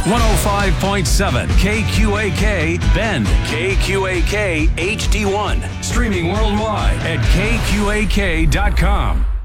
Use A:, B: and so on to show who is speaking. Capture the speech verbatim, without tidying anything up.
A: one oh five point seven K Q A K Bend, K Q A K H D one. Streaming worldwide at K Q A K dot com.